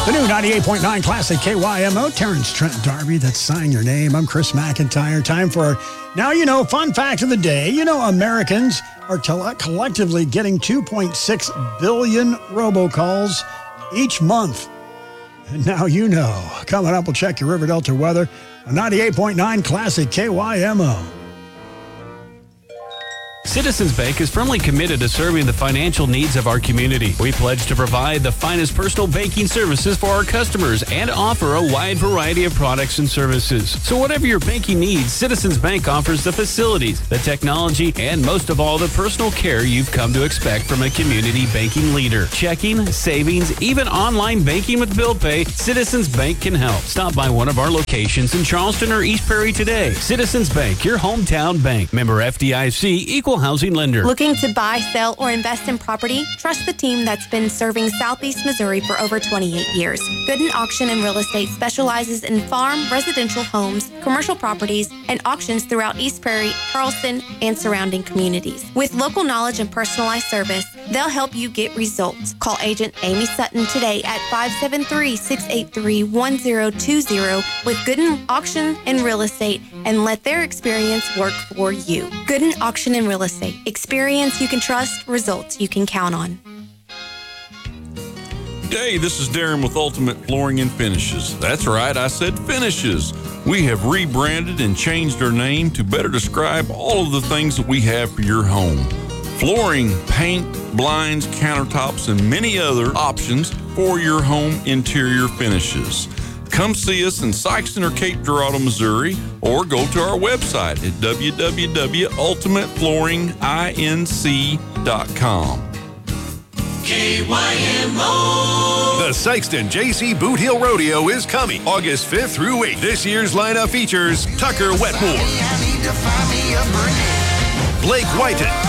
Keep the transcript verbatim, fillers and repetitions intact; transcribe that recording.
The new ninety-eight point nine Classic K Y M O, Terrence Trent D'Arby, that's Sign Your Name. I'm Chris McIntyre. Time for Now You Know, fun fact of the day. You know, Americans are tele- collectively getting two point six billion robocalls each month. And now you know. Coming up, we'll check your River Delta weather on ninety-eight point nine Classic K Y M O. Citizens Bank is firmly committed to serving the financial needs of our community. We pledge to provide the finest personal banking services for our customers and offer a wide variety of products and services. So whatever your banking needs, Citizens Bank offers the facilities, the technology, and most of all, the personal care you've come to expect from a community banking leader. Checking, savings, even online banking with bill pay, Citizens Bank can help. Stop by one of our locations in Charleston or East Prairie today. Citizens Bank, your hometown bank. Member F D I C, Equal Housing Lender. Looking to buy, sell, or invest in property? Trust the team that's been serving Southeast Missouri for over twenty-eight years. Gooden Auction and Real Estate specializes in farm, residential homes, commercial properties, and auctions throughout East Prairie, Charleston, and surrounding communities. With local knowledge and personalized service, they'll help you get results. Call Agent Amy Sutton today at five seven three, six eight three, one zero two zero with Gooden Auction and Real Estate and let their experience work for you. Gooden Auction and Real Estate. Experience you can trust, results you can count on. Hey, this is Darren with Ultimate Flooring and Finishes. That's right, I said finishes. We have rebranded and changed our name to better describe all of the things that we have for your home. Flooring, paint, blinds, countertops, and many other options for your home interior finishes. Come see us in Sikeston or Cape Girardeau, Missouri, or go to our website at w w w dot ultimate flooring inc dot com. K Y M O. The Sikeston J C Boot Heel Rodeo is coming August fifth through eighth. This year's lineup features Tucker Wetmore, Blake Whiten,